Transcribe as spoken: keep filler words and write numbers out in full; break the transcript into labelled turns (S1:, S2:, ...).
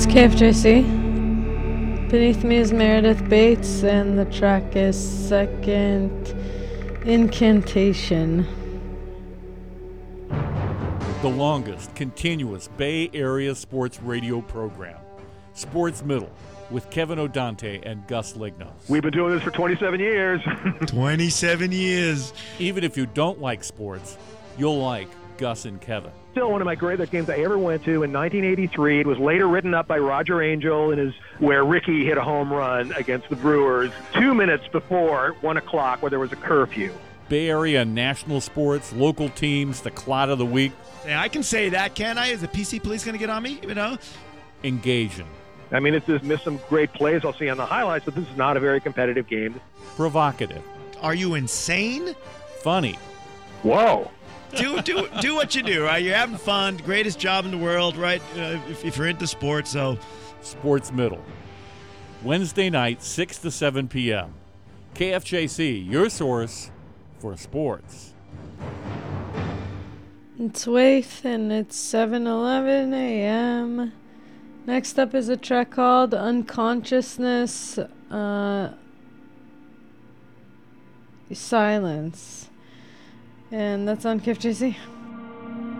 S1: is K F J C. Beneath me is Meredith Bates, and the track is Second Incantation.
S2: The longest continuous Bay Area sports radio program, Sports Middle, with Kevin O'Dante and Gus Lignos.
S3: We've been doing this for twenty-seven years.
S4: twenty-seven years.
S2: Even if you don't like sports, you'll like Gus and Kevin.
S3: Still one of my greatest games I ever went to in nineteen eighty-three. It was later written up by Roger Angell, and is where Rickey hit a home run against the Brewers two minutes before one o'clock, where there was a curfew.
S2: Bay Area national sports, local teams, the clot of the week.
S4: Yeah, I can say that, can I? Is the P C police going to get on me? You know,
S2: engaging.
S3: I mean, it's just missed some great plays I'll see on the highlights, but this is not a very competitive game.
S2: Provocative.
S4: Are you insane?
S2: Funny.
S3: Whoa.
S4: do do do what you do, right? You're having fun. Greatest job in the world, right? Uh, if, if you're into sports, so.
S2: Sports Middle. Wednesday night, six to seven p.m. K F J C, your source for sports.
S1: It's Waith, and it's seven eleven a.m. Next up is a track called Unconsciousness uh, Silence. And that's on K F J C.